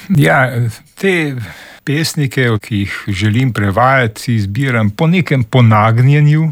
Ja, te pesnike, ki jih želim prevajati, izbiram po nekem ponagnjenju,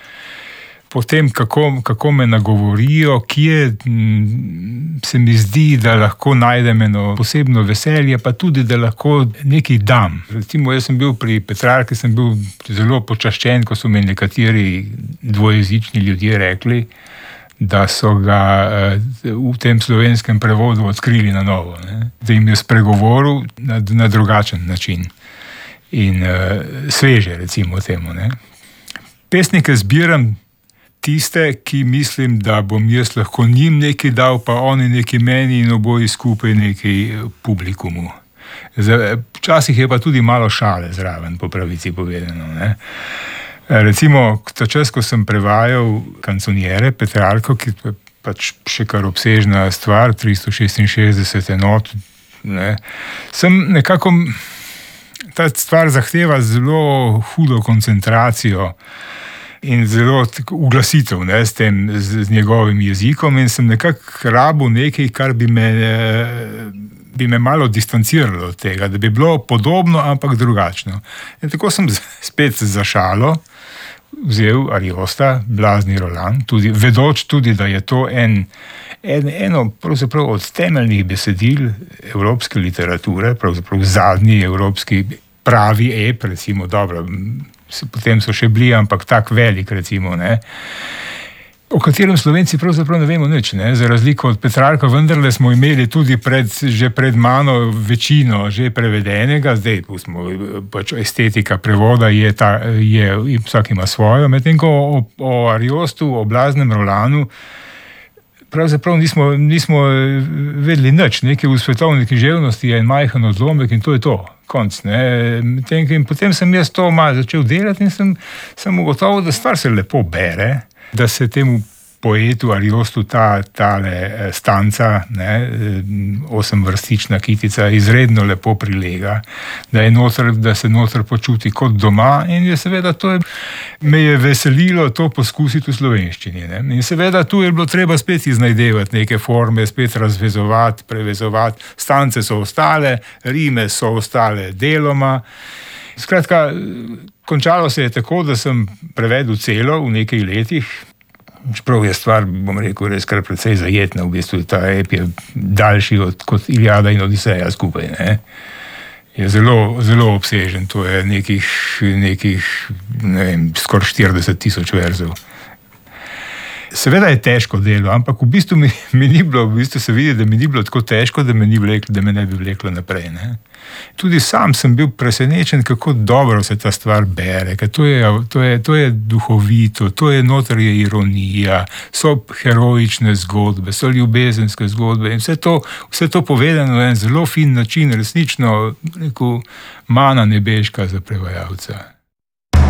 po tem, kako me nagovorijo, kje se mi zdi, da lahko najdem eno posebno veselje, pa tudi, da lahko nekaj dam. Recimo, jaz sem bil pri Petrarki, sem bil zelo počaščen, ko so mi nekateri dvojezični ljudje rekli, da so ga v tem slovenskem prevodu odkrili na novo, ne? Da jim je spregovoril na drugačen način in sveže, recimo temu. Ne? Pesnike zbiram tiste, ki mislim, da bom jaz lahko njim nekaj dal, pa oni nekaj meni in oboji skupaj nekaj publikumu. Včasih je pa tudi malo šale zraven, po pravici povedano. Ne? Recimo, ta čas, ko sem prevajal kanconiere, Petrarko, ki je pač še kar obsežna stvar, 366 enot, ne, sem nekako, ta stvar zahteva zelo hudo koncentracijo in zelo uglasitev, ne, z njegovim jezikom, in sem nekako rabil nekaj, kar bi me malo distanciralo od tega, da bi bilo podobno, ampak drugačno. In tako sem spet za šalo vzel Ariosta, Blazni Roland, vedoč tudi, da je to eno pravzaprav od temeljnih besedil evropske literature, pravzaprav zadnji evropski pravi ep, recimo, dobro, potem so še bili, ampak tak velik, recimo, ne, o katerem Slovenci pravzaprav ne vemo nič, ne? Za razliko od Petrarka, vendarle smo imeli tudi že pred mano večino že prevedenega, zdaj pustimo, pač estetika prevoda je vsak ima svojo, medtem ko o Ariostu, o Blaznem Rolanu pravzaprav nismo vedeli nič, nekaj v svetovni književnosti je en majhen odlomek in to je to. Konc, ne. In potem sem jaz to malo začel delati in sem ugotovil, da stvar se lepo bere, da se temu poetu Ariostu tale stanca, ne, 8-vrstična kitica, izredno lepo prilega, da se noter počuti kot doma, in je seveda me je veselilo to poskusiti v slovenščini. Ne. In seveda tu je bilo treba spet iznajdevati neke forme, spet razvezovati, prevezovati. Stance so ostale, rime so ostale deloma. Skratka, končalo se je tako, da sem prevedel celo v nekaj letih. Čeprav je stvar, bom rekel, res kar precej zajetna, v bistvu ta ep je daljši kot Iliada in Odiseja skupaj. Ne? Je zelo, zelo obsežen, to je nekih ne vem, skoraj 40,000 verzov. Seveda je težko delo, ampak v bistvu mi ni bilo, v bistvu se vidi, da mi ni bilo tako težko, da me ne bi vleklo naprej. Ne? Tudi sam sem bil presenečen, kako dobro se ta stvar bere, ker to je duhovito, to je noter je ironija, so heroične zgodbe, so ljubezenske zgodbe in vse to povedano na en zelo fin način, resnično, rekel, mana nebeška za prevajalca.